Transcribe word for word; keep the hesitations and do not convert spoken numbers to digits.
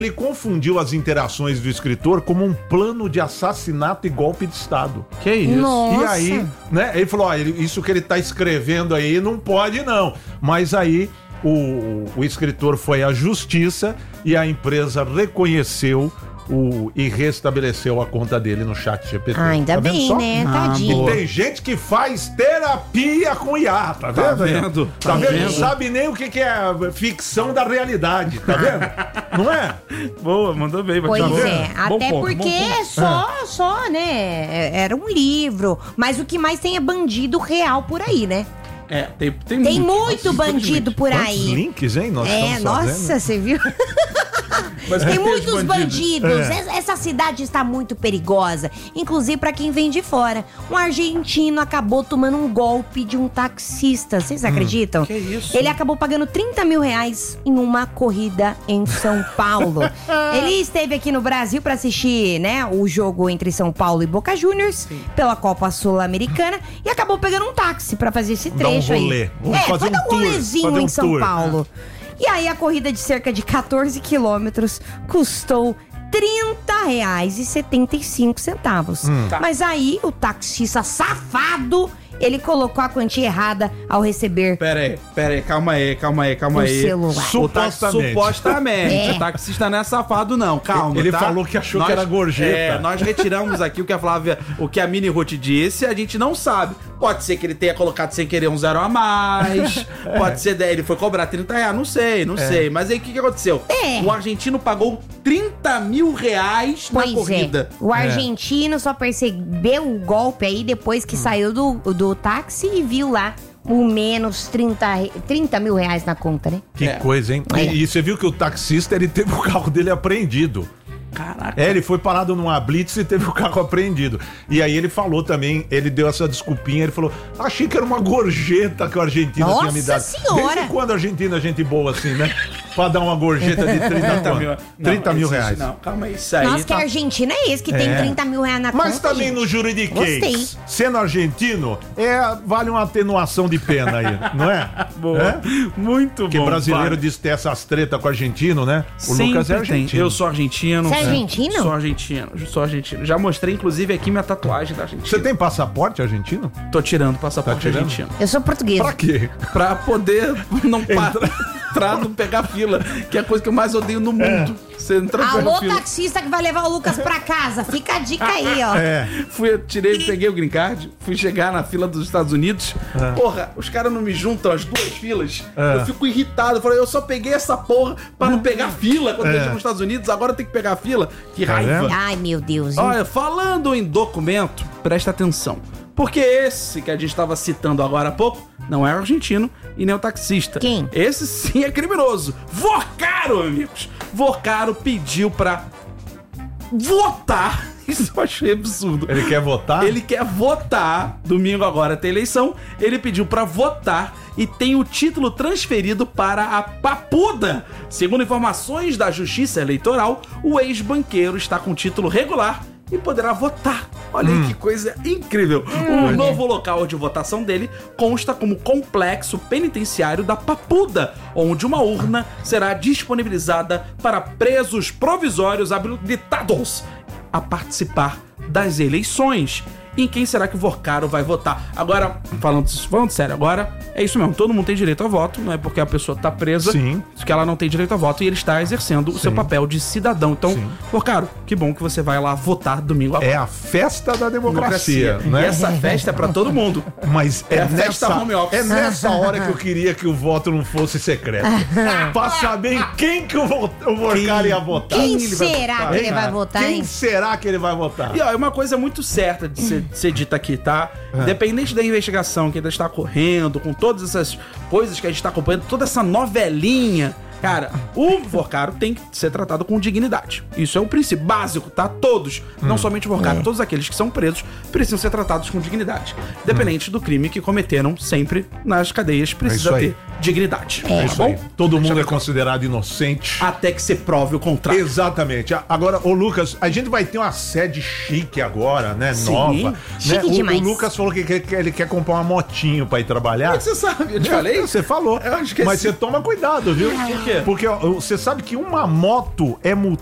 Ele confundiu as interações do escritor como um plano de assassinato e golpe de Estado. Que isso? Nossa. E aí, né, ele falou, ó, ele, isso que ele tá escrevendo aí não pode não. Mas aí o, o escritor foi à justiça e a empresa reconheceu o, e restabeleceu a conta dele no chat G P T. Ah, ainda Tá vendo bem, só? né? Ah, Tadinho. E tem gente que faz terapia com I A, tá vendo? Tá vendo? Tá Tá vendo? vendo? Não sabe nem o que, que é ficção da realidade, tá vendo? Não é? Boa, mandou bem. Pois Batido. é, Bom até ponto, porque bom ponto. é só, só, né? Era um livro. Mas o que mais tem é bandido real por aí, né? É, tem, tem, Tem muito bandido por Quantos aí. links, hein? Nós É, estamos nossa, fazendo. você viu? Mas Tem tem muitos os bandidos. bandidos. É. Essa- Essa cidade está muito perigosa. Inclusive para quem vem de fora. Um argentino acabou tomando um golpe de um taxista. Vocês acreditam? que isso? Ele acabou pagando trinta mil reais em uma corrida em São Paulo. Ele esteve aqui no Brasil para assistir, né, o jogo entre São Paulo e Boca Juniors pela Copa Sul-Americana e acabou pegando um táxi para fazer esse Dar um trecho rolê. aí. Vamos é, fazer foi um dar um tour, rolezinho fazer um em São tour. Paulo. E aí a corrida de cerca de quatorze quilômetros custou trinta reais e setenta e cinco centavos. Hum. Tá. Mas aí o taxista safado, ele colocou a quantia errada ao receber Pera aí, pera aí, calma aí, calma aí, calma o aí. celular. O taxi, Supostamente. supostamente. É. O taxista não é safado, não. Calma. Ele tá? falou que achou que era gorjeta. É, nós retiramos aqui o que a Flávia, o que a Mini Ruth disse, a gente não sabe. Pode ser que ele tenha colocado sem querer um zero a mais. Pode ser, daí ele foi cobrar trinta reais, não sei, não sei. Mas aí o que, que aconteceu? É. O argentino pagou trinta mil reais na Pois corrida. é, o argentino só percebeu o golpe aí depois Hum. que saiu do, do táxi e viu lá o menos trinta, re- trinta mil reais na conta, né? Que É. coisa, hein? É. E, e você viu que o taxista, ele teve o carro dele apreendido. Caraca. É, ele foi parado numa blitz e teve o carro apreendido. E aí ele falou também, ele deu essa desculpinha, ele falou, achei que era uma gorjeta que o argentino Nossa tinha me dado. Senhora! Desde quando a Argentina é gente boa assim, né? Pra dar uma gorjeta de trinta mil, trinta mil existe, reais. Não, calma aí, isso aí. Nossa, que tá- Argentina é esse que tem É. trinta mil reais na conta? Mas também gente? no juridiquês, Gostei. sendo argentino, é, vale uma atenuação de pena aí, não é? Boa. É? Muito Porque bom. brasileiro para. diz ter essas tretas com argentino, né? O Sempre Lucas é tem. argentino. Eu sou argentino. Você é argentino? Sou argentino, sou argentino. Já mostrei, inclusive, aqui minha tatuagem da Argentina. Você tem passaporte argentino? Tô tirando o passaporte Tá tirando? argentino. Eu sou portuguesa. Pra quê? Pra poder não parar, entrar, não pegar fila, que é a coisa que eu mais odeio no mundo. Você entra Alô, pegando fila. taxista que vai levar o Lucas pra casa. Fica a dica aí, ó. É. Fui, eu tirei, peguei o green card, fui chegar na fila dos Estados Unidos. Porra, os caras não me juntam as duas filas. É. Eu fico irritado. Eu falei, eu só peguei essa porra pra não pegar fila quando É. eu chego nos Estados Unidos. Agora tem que pegar fila. Que Tá raiva. vendo? Ai, meu Deus. Olha, falando em documento, presta atenção. Porque esse que a gente estava citando agora há pouco não é o argentino e nem o taxista. Quem? Esse sim é criminoso. Vocaro, amigos. Vocaro pediu pra votar. Isso eu achei absurdo. Ele quer votar? Ele quer votar. Domingo agora tem eleição. Ele pediu pra votar e tem o título transferido para a Papuda. Segundo informações da Justiça Eleitoral, o ex-banqueiro está com título regular e poderá votar. Olha aí que coisa incrível. O novo local de votação dele consta como complexo penitenciário da Papuda, onde uma urna será disponibilizada para presos provisórios habilitados a participar das eleições. Em quem será que o Vocaro vai votar? Agora, falando, falando sério, agora é isso mesmo. Todo mundo tem direito a voto, não é porque a pessoa tá presa Sim. que ela não tem direito a voto e ele está exercendo o seu papel de cidadão. Então, Sim. Vocaro, que bom que você vai lá votar domingo agora. É a festa da democracia, Democracia. né? E essa festa é pra todo mundo. Mas é, É a festa nessa, home office. é nessa hora que eu queria que o voto não fosse secreto. Pra saber em quem que o, vo- o Vocaro ia votar. Quem ele vai será votar, que ele hein? vai votar, Quem hein? será que ele vai votar? E ó, é uma coisa muito certa de ser, de ser dita aqui, tá? Independente da investigação que ainda está correndo, com todas essas coisas que a gente está acompanhando, toda essa novelinha, cara, o Vocaro tem que ser tratado com dignidade. Isso é o princípio básico, tá? Todos, não somente o Vocaro, todos aqueles que são presos precisam ser tratados com dignidade. Independente do crime que cometeram, sempre nas cadeias É precisa isso aí. ter dignidade. É, É isso aí. Todo mundo é considerado inocente. Até que se prove o contrário. Exatamente. A- Agora, ô Lucas, a gente vai ter uma sede chique agora, né? Sim. Nova. Chique né? O, demais. o Lucas falou que, quer- que ele quer comprar uma motinho pra ir trabalhar. Você sabe, eu te falei? Você falou. Eu esqueci. Mas você toma cuidado, viu? Por quê? Porque ó, você sabe que uma moto é